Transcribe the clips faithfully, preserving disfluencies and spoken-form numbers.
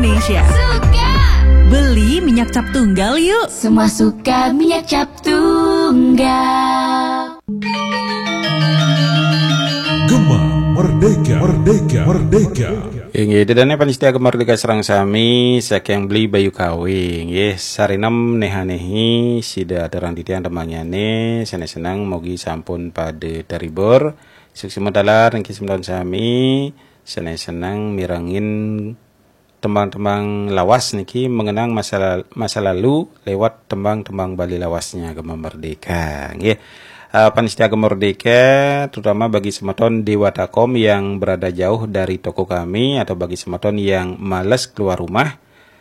Indonesia. Suka! Beli minyak cap tunggal yuk. Semua suka minyak cap tunggal. Gema Merdeka, Merdeka, Merdeka. Inggih, dedane panitia Gema Merdeka serang sami saking beli bayu kawing. Nggih, sarinem nehanehi sida terang titian temanyane senang-senang mogi sampun pada daribor. Sukses medalar niki semdon sami senang-senang mirengin tembang-tembang lawas niki mengenang masa masa lalu lewat tembang-tembang Bali lawasnya Gema Merdeka. Nggih. Uh, Panitia Gema Merdeka terutama bagi semeton di Watakom yang berada jauh dari toko kami atau bagi semeton yang malas keluar rumah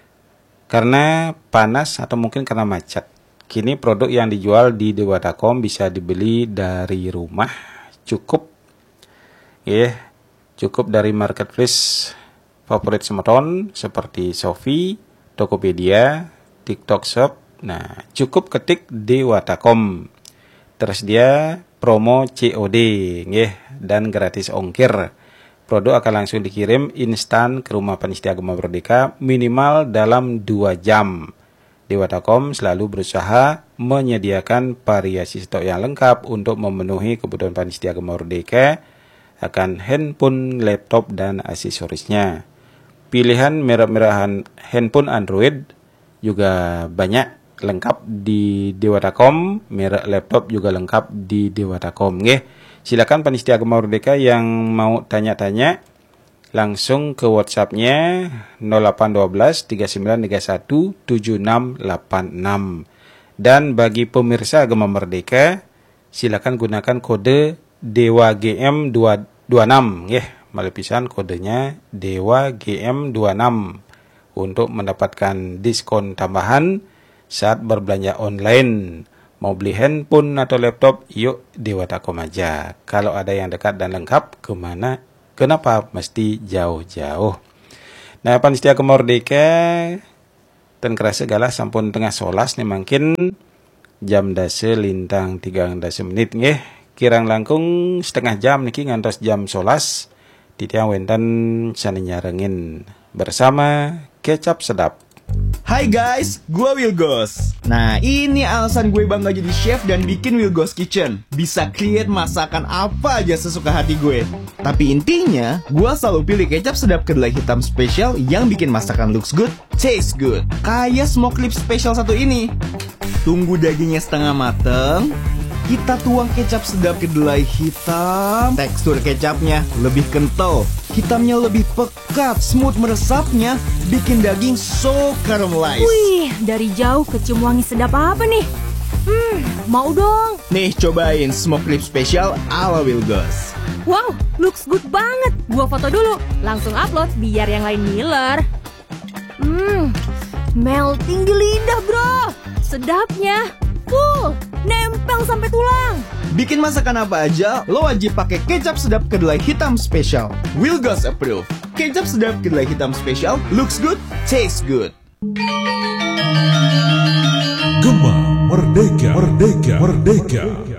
karena panas atau mungkin karena macet. Kini produk yang dijual di Dewatakom bisa dibeli dari rumah, cukup ya, yeah, cukup dari marketplace favorit semeton seperti Shopee, Tokopedia, TikTok Shop. Nah, cukup ketik Dewatakom. Tersedia promo C O D nggih dan gratis ongkir. Produk akan langsung dikirim instan ke rumah Panitia Gema Merdeka minimal dalam dua jam. Dewatakom selalu berusaha menyediakan variasi stok yang lengkap untuk memenuhi kebutuhan Panitia Gema Merdeka akan handphone, laptop dan aksesorisnya. Pilihan merek-merekan handphone Android juga banyak lengkap di Dewatakom, merek laptop juga lengkap di Dewatakom nggih. Silakan Panitia Gema Merdeka yang mau tanya-tanya langsung ke WhatsApp-nya nol delapan satu dua tiga sembilan tiga satu tujuh enam delapan enam. Dan bagi pemirsa Gema Merdeka silakan gunakan kode Dewa G M dua dua enam nggih. Malepisan kodenya Dewa G M dua enam untuk mendapatkan diskon tambahan saat berbelanja online. Mau beli handphone atau laptop, yuk Dewatakom aja. Kalau ada yang dekat dan lengkap, kemana? Kenapa mesti jauh-jauh? Nah, Panitia Gema Merdeka dan kerasa galah sampun tengah solas nih mungkin jam dase lintang tiga dase menit nggih. Kirang langkung setengah jam niki ngantos jam solas. Titiang wenten sani nyarengin bersama Kecap Sedap. Hai guys, gue Wilgos. Nah, ini alasan gue bangga jadi chef dan bikin Wilgos Kitchen. Bisa create masakan apa aja sesuka hati gue. Tapi intinya, gue selalu pilih kecap sedap kedelai hitam spesial yang bikin masakan looks good, taste good. Kayak smoke rib spesial satu ini. Tunggu dagingnya setengah mateng, kita tuang kecap sedap kedelai hitam. Tekstur kecapnya lebih kental, hitamnya lebih pekat, smooth meresapnya, bikin daging so caramelized. Wih, dari jauh kecium wangi sedap apa nih? Hmm, mau dong. Nih, cobain smoke rib spesial ala Wilgos. Wow, looks good banget. Gua foto dulu, langsung upload biar yang lain ngiler. Hmm, melting di lidah bro. Sedapnya full, nempel sampai tulang. Bikin masakan apa aja, lo wajib pakai kecap sedap kedelai hitam spesial. Wilgos approve. Kecap sedap kedelai hitam spesial, looks good, tastes good. Gema Merdeka, Merdeka, Merdeka.